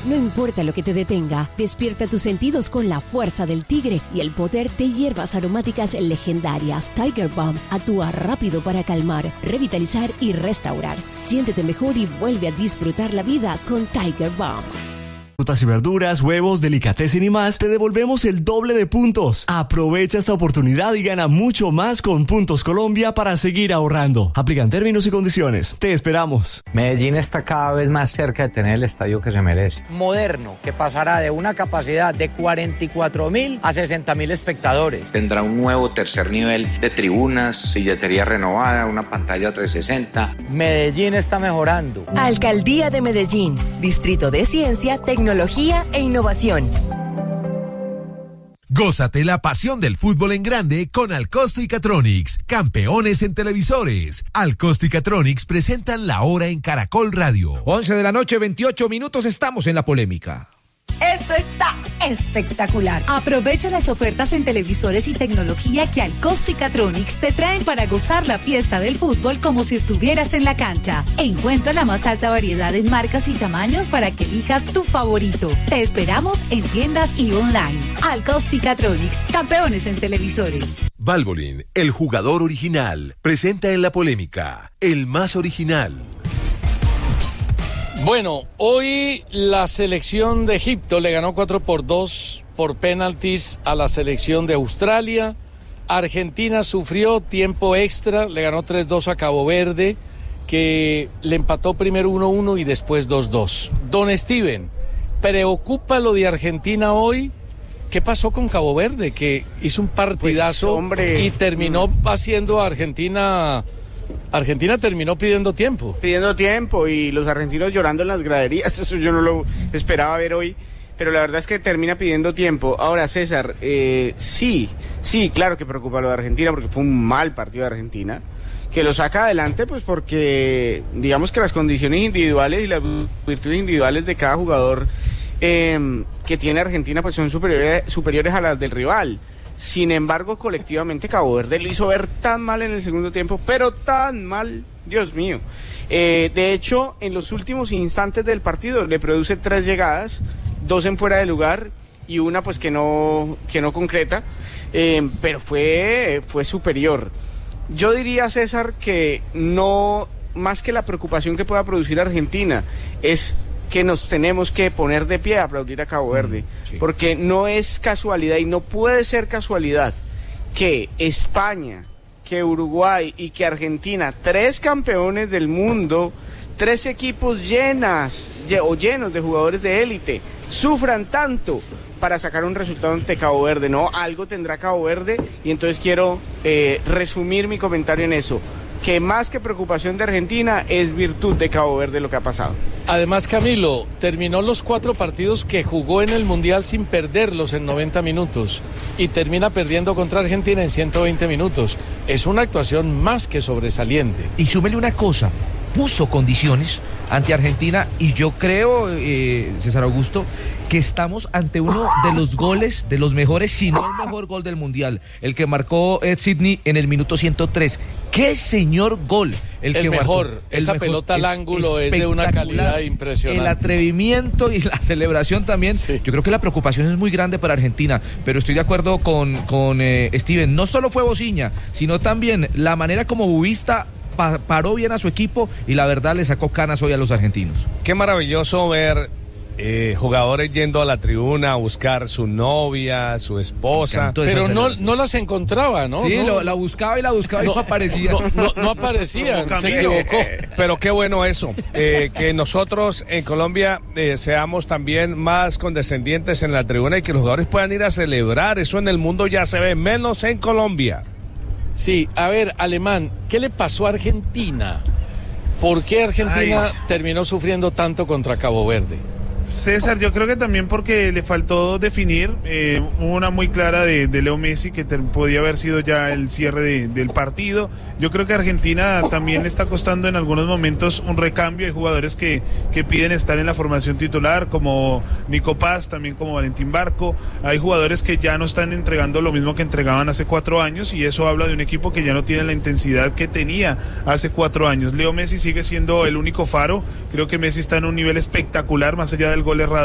No importa lo que te detenga, despierta tus sentidos con la fuerza del tigre y el poder de hierbas aromáticas legendarias. Tiger Balm actúa rápido para calmar, revitalizar y restaurar. Siéntete mejor y vuelve a disfrutar la vida con Tiger Balm. Frutas y verduras, huevos, delicatessen y más, te devolvemos el doble de puntos. Aprovecha esta oportunidad y gana mucho más con Puntos Colombia para seguir ahorrando. Aplican términos y condiciones. Te esperamos. Medellín está cada vez más cerca de tener el estadio que se merece. Moderno, que pasará de una capacidad de 44.000 a 60.000 espectadores. Tendrá un nuevo tercer nivel de tribunas, silletería renovada, una pantalla 360. Medellín está mejorando. Alcaldía de Medellín, Distrito de Ciencia, Tecnología e Innovación. Gózate la pasión del fútbol en grande con Alcosto y Catronics, campeones en televisores. Alcosto y Catronics presentan La Hora en Caracol Radio. 11 de la noche, 28 minutos, estamos en la polémica. Esto está espectacular. Aprovecha las ofertas en televisores y tecnología que Alcosto y Catronics te traen para gozar la fiesta del fútbol como si estuvieras en la cancha. Encuentra la más alta variedad en marcas y tamaños para que elijas tu favorito. Te esperamos en tiendas y online. Alcosto y Catronics, campeones en televisores. Valvoline, el jugador original, presenta en la polémica, el más original. Bueno, hoy la selección de Egipto le ganó 4-2 por penaltis a la selección de Australia. Argentina sufrió tiempo extra, le ganó 3-2 a Cabo Verde, que le empató primero 1-1 y después 2-2. Don Steven, ¿preocupa lo de Argentina hoy? ¿Qué pasó con Cabo Verde? Que hizo un partidazo y terminó haciendo a Argentina terminó pidiendo tiempo y los argentinos llorando en las graderías. Eso yo no lo esperaba ver hoy, pero la verdad es que termina pidiendo tiempo. Ahora, César, sí, claro que preocupa lo de Argentina porque fue un mal partido de Argentina, que lo saca adelante pues porque digamos que las condiciones individuales y las virtudes individuales de cada jugador que tiene Argentina pues son superiores a las del rival. Sin embargo, colectivamente Cabo Verde lo hizo ver tan mal en el segundo tiempo, pero tan mal, Dios mío. De hecho, en los últimos instantes del partido le produce 3 llegadas, 2 en fuera de lugar y una pues que no concreta, pero fue superior. Yo diría, César, que no, más que la preocupación que pueda producir Argentina, es que nos tenemos que poner de pie a aplaudir a Cabo Verde, sí. Porque no es casualidad y no puede ser casualidad que España, que Uruguay y que Argentina, 3 campeones del mundo, 3 equipos llenos de jugadores de élite, sufran tanto para sacar un resultado ante Cabo Verde. No, algo tendrá Cabo Verde y entonces quiero resumir mi comentario en eso, que más que preocupación de Argentina es virtud de Cabo Verde lo que ha pasado. Además, Camilo, terminó los 4 partidos que jugó en el Mundial sin perderlos en 90 minutos y termina perdiendo contra Argentina en 120 minutos. Es una actuación más que sobresaliente. Y súmele una cosa, puso condiciones ante Argentina y yo creo, César Augusto, que estamos ante uno de los goles, de los mejores, si no el mejor gol del Mundial, el que marcó Ed Sidney en el minuto 103. ¡Qué señor gol! El que mejor, marcó, esa mejor, pelota al ángulo es de una calidad impresionante. El atrevimiento y la celebración también. Sí. Yo creo que la preocupación es muy grande para Argentina, pero estoy de acuerdo con Steven. No solo fue Bociña, sino también la manera como Bubista paró bien a su equipo y la verdad le sacó canas hoy a los argentinos. Qué maravilloso ver jugadores yendo a la tribuna a buscar su novia, su esposa. Pero no las encontraba, ¿no? Sí, la buscaba y no aparecía. No aparecía, se equivocó. Pero qué bueno eso, que nosotros en Colombia seamos también más condescendientes en la tribuna y que los jugadores puedan ir a celebrar. Eso en el mundo ya se ve, menos en Colombia. Sí, a ver, Alemán, ¿qué le pasó a Argentina? ¿Por qué Argentina terminó sufriendo tanto contra Cabo Verde? César, yo creo que también porque le faltó definir, una muy clara de Leo Messi que podía haber sido ya el cierre del partido. Yo creo que Argentina también le está costando en algunos momentos un recambio. Hay jugadores que piden estar en la formación titular, como Nico Paz, también como Valentín Barco. Hay jugadores que ya no están entregando lo mismo que entregaban hace 4 años y eso habla de un equipo que ya no tiene la intensidad que tenía hace 4 años. Leo Messi sigue siendo el único faro. Creo que Messi está en un nivel espectacular, más allá del gol errado